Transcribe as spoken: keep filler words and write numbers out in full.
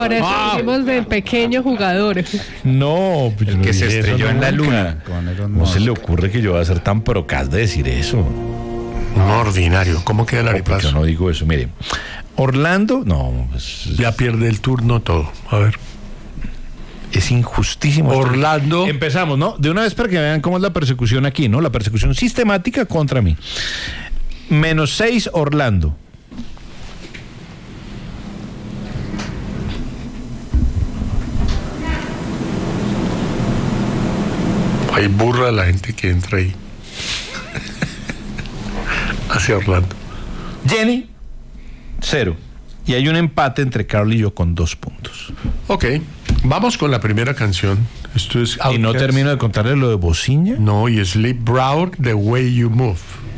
Por eso Ah. dijimos de pequeño jugador. No, pues yo no que se dije eso estrelló en la nunca. luna. Con Elon ¿Cómo se Musk. le ocurre que yo voy a ser tan procas de decir eso? Un ordinario. ¿Cómo queda el No, porque yo arepazo? no digo eso. Mire, Orlando, no, pues, Ya pierde el turno todo. A ver. es injustísimo. Orlando. Empezamos, ¿no? De una vez para que vean cómo es la persecución aquí, ¿no? La persecución sistemática contra mí. Menos seis, Orlando. Hay burra la gente que entra ahí. Hacia Orlando. Jenny, cero. Y hay un empate entre Carl y yo con dos puntos. Ok. Vamos con la primera canción. Esto es Y no Outkast. termino de contarle lo de Bociña. No, y Sleep Brown, The Way You Move.